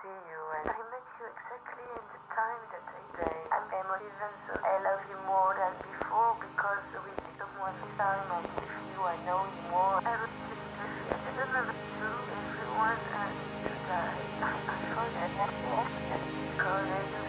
see you, and I met you exactly in the time that I say I'm emotive, and so I love you more than before because we become one time, and with you I know you more. I was just I didn't know it's true. Everyone needs to die. I forget that because I do